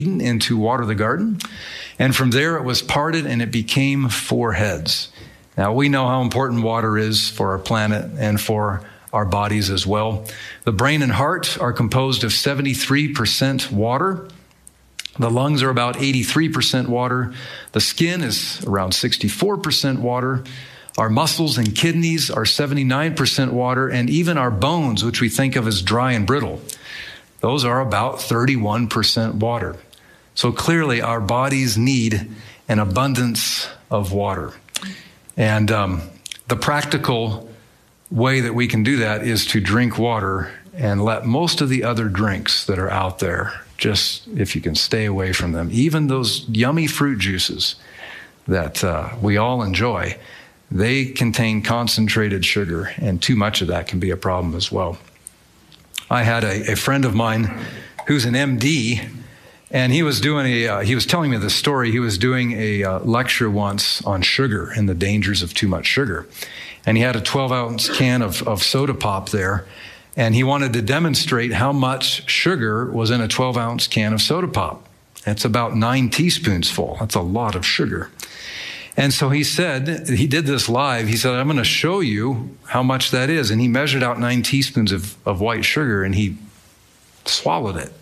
and to water the garden. And from there it was parted and it became 4 heads. Now we know how important water is for our planet and for our bodies as well. The brain and heart are composed of 73% water. The lungs are about 83% water. The skin is around 64% water. Our muscles and kidneys are 79% water. And even our bones, which we think of as dry and brittle, those are about 31% water. So clearly our bodies need an abundance of water. And the practical way that we can do that is to drink water and let most of the other drinks that are out there, just if you can stay away from them, even those yummy fruit juices that we all enjoy, they contain concentrated sugar, and too much of that can be a problem as well. I had a friend of mine who's an MD, and he was telling me this story. He was doing a lecture once on sugar and the dangers of too much sugar. And he had a 12-ounce can of soda pop there, and he wanted to demonstrate how much sugar was in a 12-ounce can of soda pop. It's about 9 teaspoons full. That's a lot of sugar. And so he said, he did this live. He said, I'm going to show you how much that is. And he measured out 9 teaspoons of white sugar, and he swallowed it.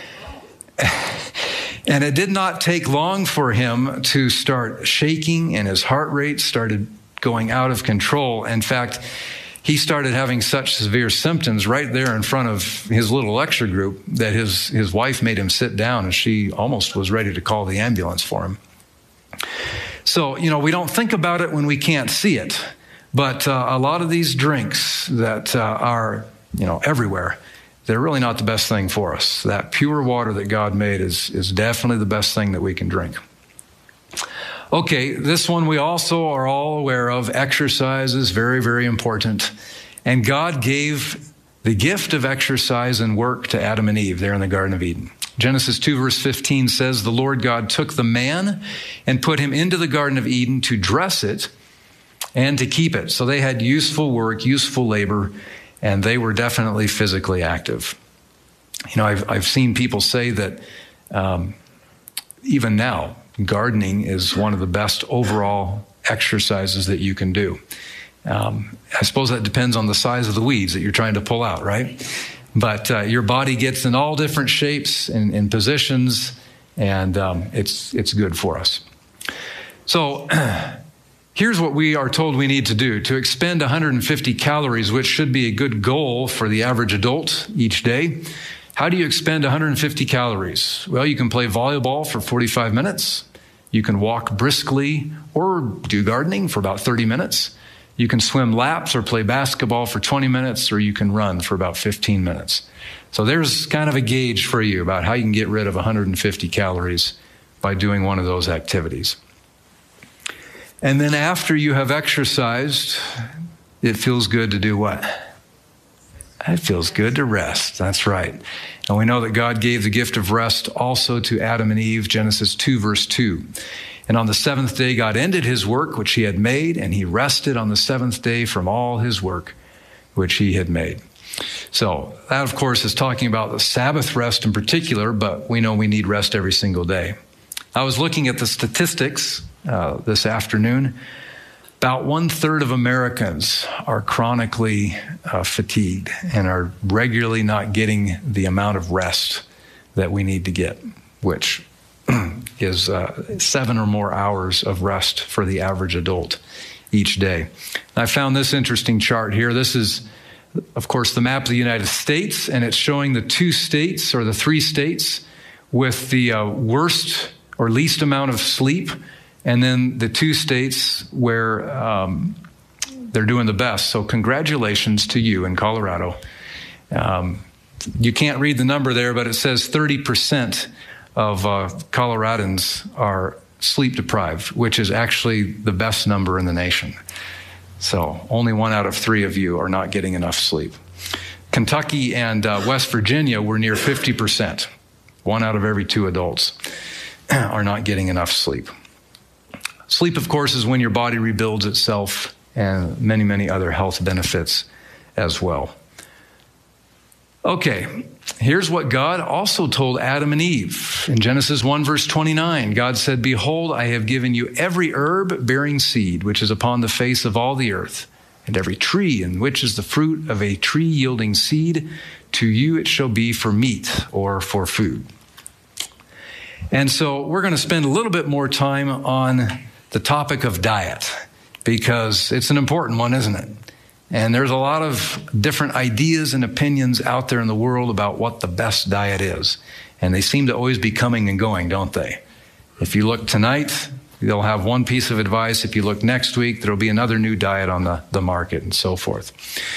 And it did not take long for him to start shaking, and his heart rate started going out of control. In fact, he started having such severe symptoms right there in front of his little lecture group that his wife made him sit down, and she almost was ready to call the ambulance for him. So, we don't think about it when we can't see it, but a lot of these drinks that are, everywhere, they're really not the best thing for us. That pure water that God made is definitely the best thing that we can drink. Okay, this one we also are all aware of. Exercise is very, very important. And God gave the gift of exercise and work to Adam and Eve there in the Garden of Eden. Genesis 2 verse 15 says, the Lord God took the man and put him into the Garden of Eden to dress it and to keep it. So they had useful work, useful labor, and they were definitely physically active. I've seen people say that even now, gardening is one of the best overall exercises that you can do. I suppose that depends on the size of the weeds that you're trying to pull out, right? But your body gets in all different shapes and positions, and it's good for us. So here's what we are told we need to do. To expend 150 calories, which should be a good goal for the average adult each day. How do you expend 150 calories? Well, you can play volleyball for 45 minutes. You can walk briskly or do gardening for about 30 minutes. You can swim laps or play basketball for 20 minutes, or you can run for about 15 minutes. So there's kind of a gauge for you about how you can get rid of 150 calories by doing one of those activities. And then after you have exercised, it feels good to do what? It feels good to rest. That's right. And we know that God gave the gift of rest also to Adam and Eve, Genesis 2, verse 2. And on the 7th day, God ended his work which he had made, and he rested on the 7th day from all his work which he had made. So that, of course, is talking about the Sabbath rest in particular, but we know we need rest every single day. I was looking at the statistics this afternoon. About 1/3 of Americans are chronically fatigued and are regularly not getting the amount of rest that we need to get, which is 7 or more hours of rest for the average adult each day. I found this interesting chart here. This is, of course, the map of the United States, and it's showing the 2 states or the 3 states with the worst or least amount of sleep, and then the 2 states where they're doing the best. So congratulations to you in Colorado. You can't read the number there, but it says 30% of Coloradans are sleep deprived, which is actually the best number in the nation. So only 1 out of 3 of you are not getting enough sleep. Kentucky and West Virginia were near 50%. 1 out of every 2 adults are not getting enough sleep. Sleep, of course, is when your body rebuilds itself, and many, many other health benefits as well. Okay, here's what God also told Adam and Eve. In Genesis 1, verse 29, God said, "Behold, I have given you every herb bearing seed, which is upon the face of all the earth, and every tree in which is the fruit of a tree yielding seed. To you it shall be for meat," or for food. And so we're going to spend a little bit more time on the topic of diet, because it's an important one, isn't it? And there's a lot of different ideas and opinions out there in the world about what the best diet is. And they seem to always be coming and going, don't they? If you look tonight, they'll have one piece of advice. If you look next week, there'll be another new diet on the market and so forth.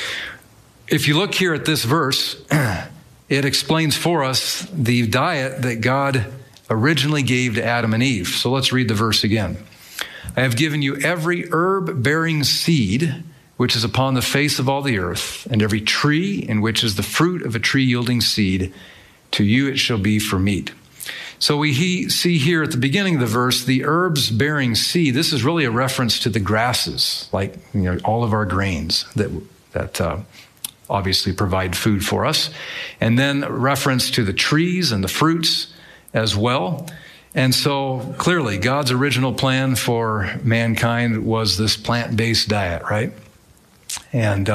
If you look here at this verse, it explains for us the diet that God originally gave to Adam and Eve. So let's read the verse again. "I have given you every herb bearing seed, which is upon the face of all the earth, and every tree in which is the fruit of a tree yielding seed. To you it shall be for meat." So we see here at the beginning of the verse, the herbs bearing seed. This is really a reference to the grasses, like all of our grains that obviously provide food for us. And then reference to the trees and the fruits as well. And so clearly God's original plan for mankind was this plant-based diet, right? And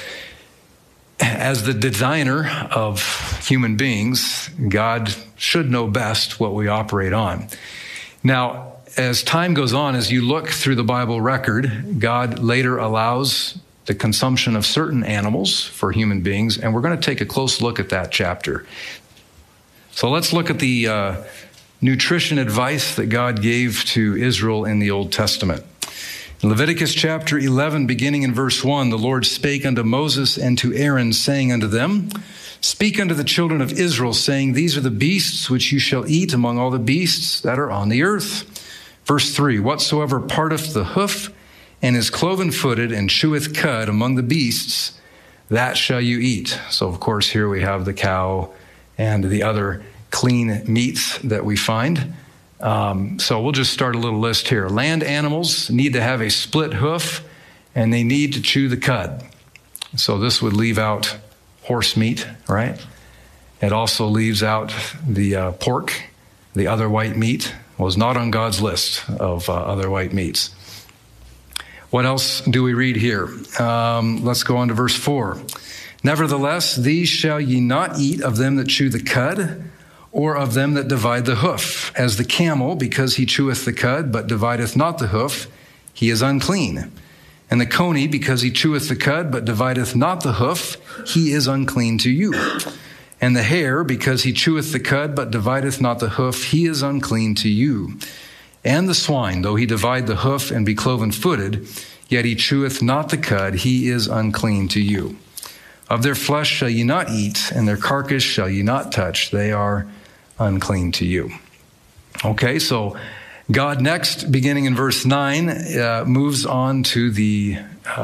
as the designer of human beings, God should know best what we operate on. Now, as time goes on, as you look through the Bible record, God later allows the consumption of certain animals for human beings, and we're going to take a close look at that chapter. So let's look at the nutrition advice that God gave to Israel in the Old Testament. In Leviticus chapter 11, beginning in verse 1, the Lord spake unto Moses and to Aaron, saying unto them, "Speak unto the children of Israel, saying, These are the beasts which you shall eat among all the beasts that are on the earth." Verse 3, "Whatsoever parteth the hoof and is cloven-footed and cheweth cud among the beasts, that shall you eat." So, of course, here we have the cow and the other clean meats that we find. So we'll just start a little list here. Land animals need to have a split hoof, and they need to chew the cud. So this would leave out horse meat, right? It also leaves out the pork, the other white meat. Was not on God's list of other white meats. What else do we read here? Let's go on to verse 4. "Nevertheless, these shall ye not eat of them that chew the cud, or of them that divide the hoof. As the camel, because he cheweth the cud, but divideth not the hoof, he is unclean. And the coney, because he cheweth the cud, but divideth not the hoof, he is unclean to you. And the hare, because he cheweth the cud, but divideth not the hoof, he is unclean to you. And the swine, though he divide the hoof and be cloven-footed, yet he cheweth not the cud, he is unclean to you. Of their flesh shall ye not eat, and their carcass shall ye not touch, they are unclean to you." Okay, so God next, beginning in verse 9, moves on to the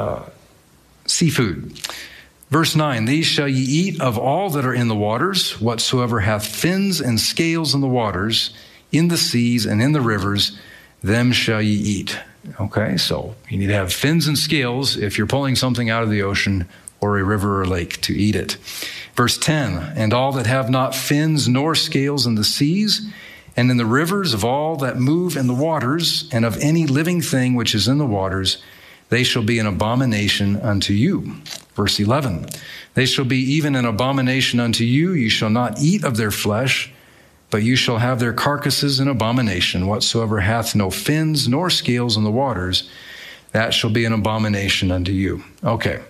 seafood. Verse 9, "These shall ye eat of all that are in the waters, whatsoever hath fins and scales in the waters, in the seas and in the rivers, them shall ye eat." Okay, so you need to have fins and scales if you're pulling something out of the ocean or a river or lake to eat it. Verse 10, "And all that have not fins nor scales in the seas, and in the rivers of all that move in the waters, and of any living thing which is in the waters, they shall be an abomination unto you." Verse 11, "They shall be even an abomination unto you. You shall not eat of their flesh, but you shall have their carcasses in abomination. Whatsoever hath no fins nor scales in the waters, that shall be an abomination unto you." Okay.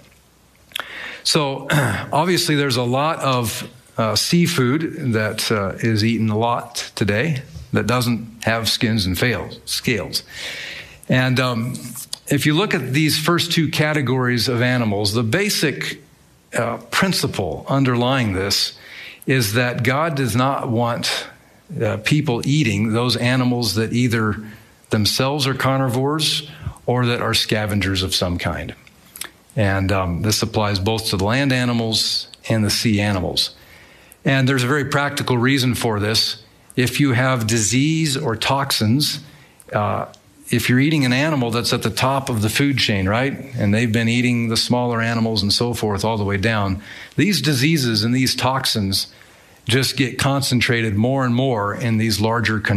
So obviously there's a lot of seafood that is eaten a lot today that doesn't have skins and scales. And if you look at these first two categories of animals, the basic principle underlying this is that God does not want people eating those animals that either themselves are carnivores or that are scavengers of some kind. And this applies both to the land animals and the sea animals. And there's a very practical reason for this. If you have disease or toxins if you're eating an animal that's at the top of the food chain, right? And they've been eating the smaller animals and so forth all the way down, these diseases and these toxins just get concentrated more and more in these larger